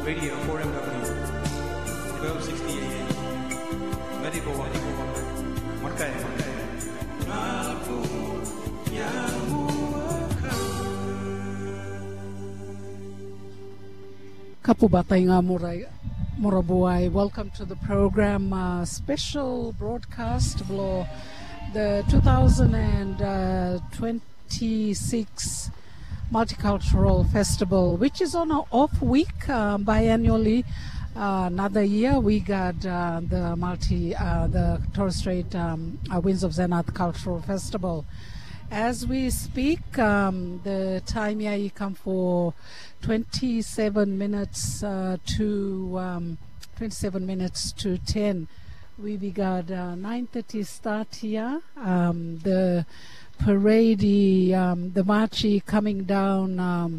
Radio 4MW, 1260 AM. Medical Markaya. Kapubatay nga Murabuai. Welcome to the program, special broadcast below the 2026 Multicultural Festival, which is on an off week biannually. Another year we got the Torres Strait Winds of Zenith Cultural Festival. As we speak, the time here you come for 27 minutes to 10. We got 9:30 start here. The parade, the march coming down,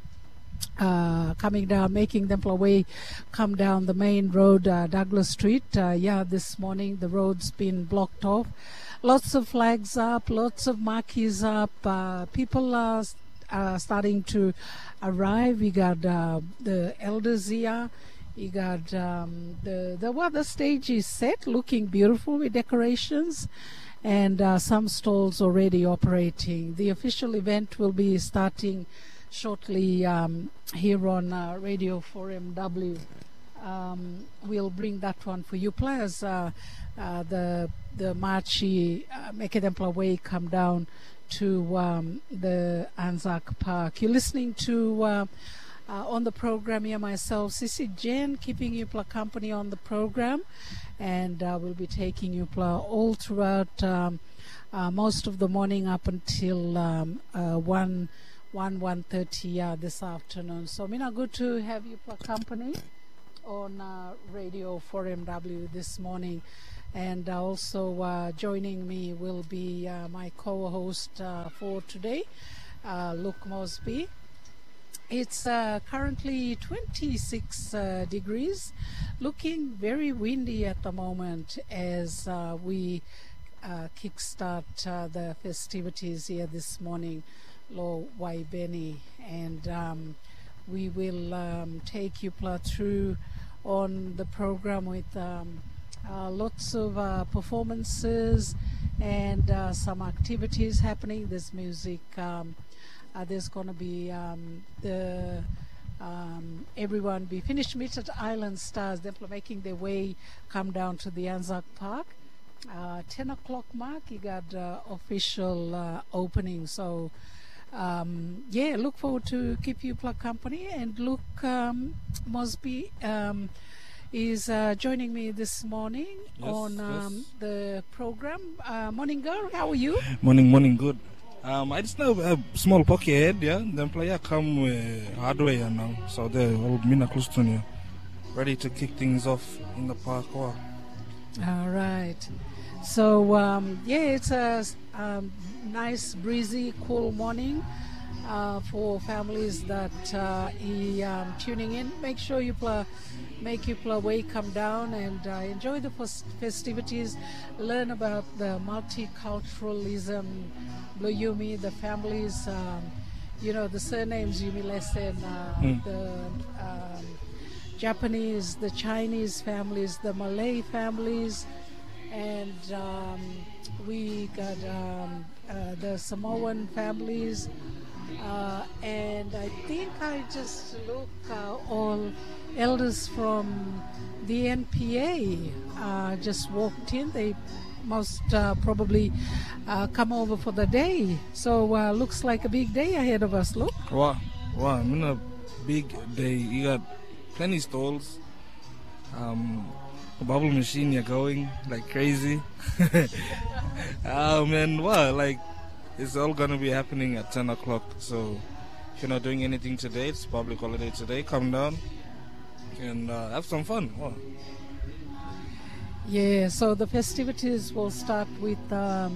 making them way come down the main road, Douglas Street. This morning the road's been blocked off. Lots of flags up, lots of marquees up. People are starting to arrive. We got the elders here. You got the stage is set, looking beautiful with decorations, and some stalls already operating. The official event will be starting shortly here on Radio 4MW. We'll bring that one for you. Players, the marchi make them way come down to the Anzac Park. You're listening to on the program here myself, Sissy Jane, keeping you company on the program, and we'll be taking you all throughout most of the morning up until 1:30 this afternoon. So Mina, good to have you company on Radio 4MW this morning. And also joining me will be my co-host for today, Luke Mosby. It's currently 26 degrees, looking very windy at the moment as we kickstart the festivities here this morning, Lo Waibeni. And we will take you through on the program with lots of performances and some activities happening. There's music. There's going to be everyone be finished meet at Island Stars. They're making their way, come down to the Anzac Park. 10 o'clock mark, you got official opening. So look forward to keep you company. And Luke Mosby is joining me this morning on the program. Morning, girl. How are you? Morning, good. I just know a small pocket head, Then player come hardware now, so they're all mina close to you, ready to kick things off in the park. All right. So it's a nice, breezy, cool morning for families that tuning in. Make sure you make your way come down and enjoy the festivities, learn about the multiculturalism, Bluyumi, the families, the surnames Yumi lesson, the Japanese, the Chinese families, the Malay families, and we got the Samoan families, and I think I just look all elders from the NPA just walked in. They most probably come over for the day. So looks like a big day ahead of us. Look. Wow, I mean a big day. You got plenty stalls. The bubble machine, you're going like crazy. Man, wow, like it's all gonna be happening at 10 o'clock. So if you're not doing anything today, it's public holiday today, come down and have some fun. Wow. Yeah, so the festivities will start with the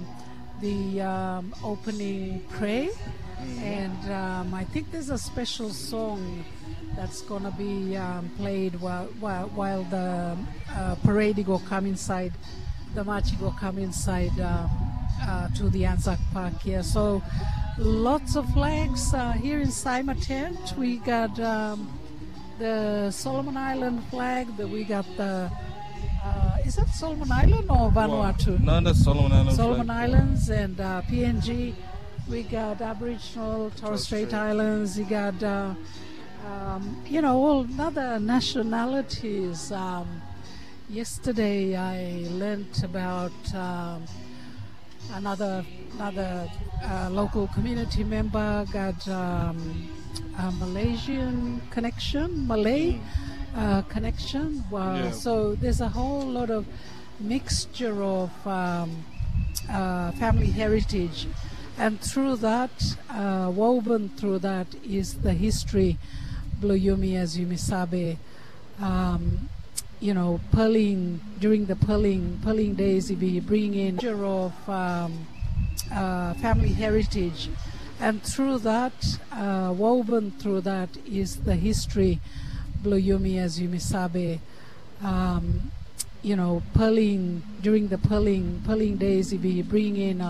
opening prayer, and I think there's a special song that's gonna be played while the parade will come inside, the march will come inside to the Anzac Park here. So lots of flags here in Saima tent. We got the Solomon Island flag. We got the is that Solomon Island or Vanuatu? No, that's Solomon Islands. Solomon flag. Islands and PNG. We got Aboriginal, Torres Strait Islands. You got all other nationalities. Yesterday I learnt about another local community member got a Malaysian connection, Malay connection. Yeah. So there's a whole lot of mixture of family heritage, and through that, woven through that, is the history. Bluyumi, as you misabe, pearling, during the pearling days, we bring in of family heritage, and through that, woven through that, is the history. Bluyumi, as you misabe, pearling, during the pearling days, we bring in